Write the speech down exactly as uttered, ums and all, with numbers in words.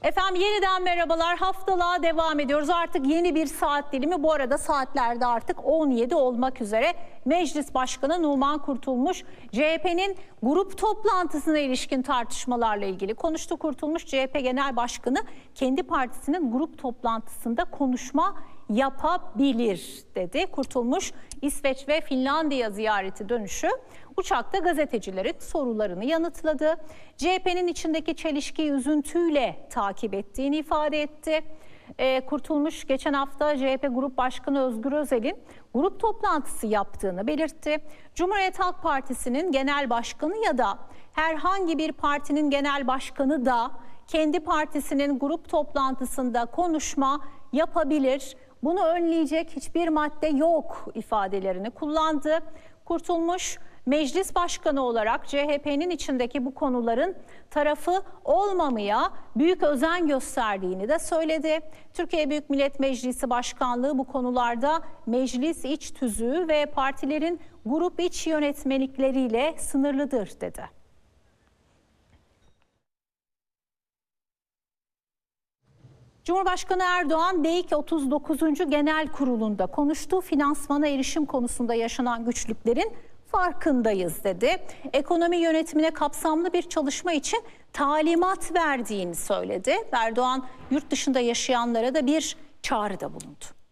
Efendim yeniden merhabalar. Haftalığa devam ediyoruz. Artık yeni bir saat dilimi. Bu arada saatlerde artık on yedi olmak üzere. Meclis Başkanı Numan Kurtulmuş, C H P'nin grup toplantısına ilişkin tartışmalarla ilgili konuştu. Kurtulmuş, C H P Genel Başkanı kendi partisinin grup toplantısında konuşma yapabilir dedi. Kurtulmuş, İsveç ve Finlandiya ziyareti dönüşü uçakta gazetecilerin sorularını yanıtladı. C H P'nin içindeki çelişkiyi üzüntüyle takip ettiğini ifade etti. E, Kurtulmuş geçen hafta C H P Grup Başkanı Özgür Özel'in grup toplantısı yaptığını belirtti. Cumhuriyet Halk Partisi'nin genel başkanı ya da herhangi bir partinin genel başkanı da kendi partisinin grup toplantısında konuşma yapabilir. Bunu önleyecek hiçbir madde yok ifadelerini kullandı. Kurtulmuş, Meclis Başkanı olarak C H P'nin içindeki bu konuların tarafı olmamaya büyük özen gösterdiğini de söyledi. Türkiye Büyük Millet Meclisi Başkanlığı bu konularda meclis iç tüzüğü ve partilerin grup iç yönetmelikleriyle sınırlıdır dedi. Cumhurbaşkanı Erdoğan, BEİK otuz dokuzuncu Genel Kurulu'nda konuştu. Finansmana erişim konusunda yaşanan güçlüklerin farkındayız dedi. Ekonomi yönetimine kapsamlı bir çalışma için talimat verdiğini söyledi. Erdoğan, yurt dışında yaşayanlara da bir çağrıda bulundu.